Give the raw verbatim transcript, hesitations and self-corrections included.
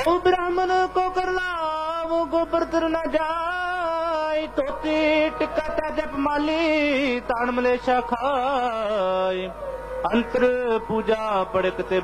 ओ ब्राह्मण को कर लाओ गोबर तर न जाय धोती टिक्का जप माली तान मलेशा खाए अंतर पूजा पड़क ते